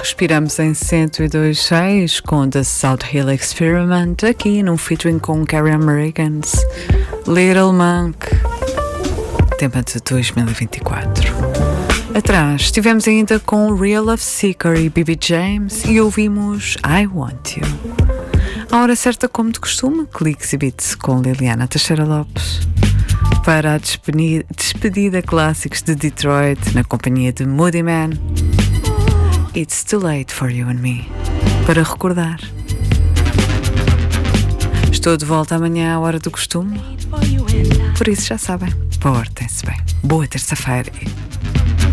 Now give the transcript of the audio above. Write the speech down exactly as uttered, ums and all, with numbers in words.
Respiramos em cento e dois ponto seis com The South Hill Experiment, aqui num featuring com Carrie Mulligans, Little Monk, tema de dois mil e vinte e quatro. Atrás estivemos ainda com Real Love Seeker e B B James e ouvimos I Want You. À hora certa, como de costume, cliques e beats com Liliana Teixeira Lopes. Para a despedida, despedida clássicos de Detroit na companhia de Moody Man, It's Too Late for You and Me, para recordar. Estou de volta amanhã à hora do costume, por isso já sabem, portem-se bem. Boa terça-feira.